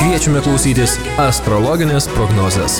Kviečiame klausytis astrologinės prognozės.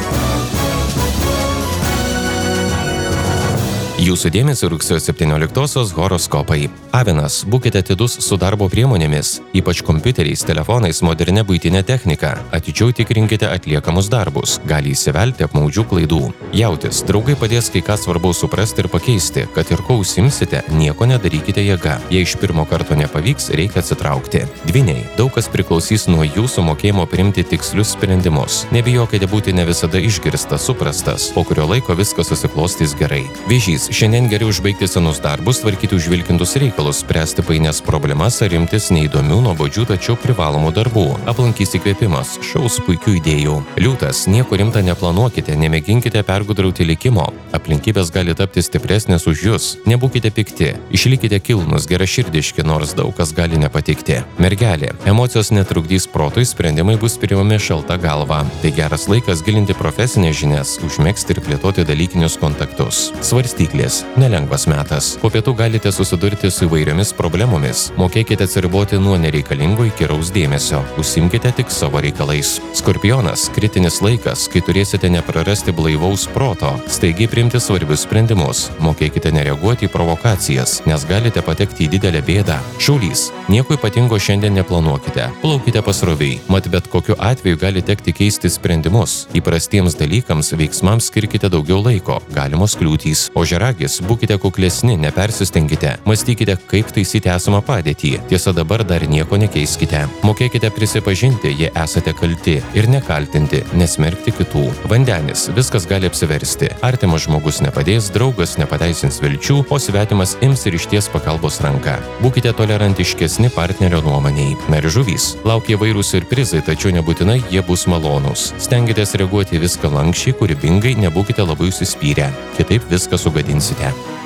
Jūsų dėmesio rugsėjo 17-osios horoskopai. Avinas, būkite atidus su darbo priemonėmis, ypač kompiuteriais, telefonais, modernė buitinė technika. Atidžiau tikrinkite atliekamus darbus, gali įsivelti apmaudžių klaidų. Jautis, draugai padės kai ką svarbaus suprasti ir pakeisti, kad ir ko užsimsite, nieko nedarykite jėga. Jei iš pirmo karto nepavyks, reikia atsitraukti. Dvyniai, daug kas priklausys nuo jūsų mokėjimo priimti tikslius sprendimus. Nebijokite būti ne visada išgirstas, suprastas, po kurio laiko viskas susiklostys gerai. Vėžys, šiandien geriau užbaigti senus darbus, tvarkyti užvilkintus reikalus, spręsti painias problemas ar imtis neįdomių, nuobodžių, tačiau privalomų darbų. Aplankys įkvėpimas, šaus puikių idėjų. Liūtas, nieko rimta neplanuokite, nemėginkite pergudrauti likimo. Aplinkybės gali tapti stipresnės už jūs. Nebūkite pikti, išlikite kilnus, geraširdiški, nors daug kas gali nepatikti. Mergelė, emocijos netrukdys protui, sprendimai bus priimami šalta galva. Tai geras laikas gilinti profesinės žinias, užmegzti ir plėtoti dalykinius kontaktus. Svarstyklės, nelengvas metas. Po pietų galite susidurti su įvairiomis problemomis. Mokėkite atsiriboti nuo nereikalingo įkyraus dėmesio. Užsimkite tik savo reikalais. Skorpionas, kritinis laikas, kai turėsite neprarasti blaivaus proto, staigiai priimti svarbius sprendimus. Mokėkite nereaguoti į provokacijas, nes galite patekti į didelę bėdą. Šaulys, nieko ypatingo šiandien neplanuokite. Plaukite pasroviai, mat bet kokiu atveju gali tekti keisti sprendimus. Įprastiems dalykams, veiksmams skirkite daugiau laiko, galimos kliūtys. Ožiaragis, būkite kuklesni, nepersistengite. Mąstykite, kaip taisyti esamą padėtį. Tiesa, dabar dar nieko nekeiskite. Mokėkite prisipažinti, jei esate kalti, ir nekaltinti, nesmerkti kitų. Vandenis, viskas gali apsiversti. Artimas žmogus nepadės, draugas nepateisins vilčių, o svetimas ims ir išties pagalbos ranką. Būkite tolerantiškesni partnerio nuomoniai. Žuvys, laukia įvairūs siurprizai, tačiau nebūtinai jie bus malonūs. Stenkitės reaguoti viską lankščiai, kūrybingai, nebūkite labai užsispyrę. Kitaip viską sugadinsite.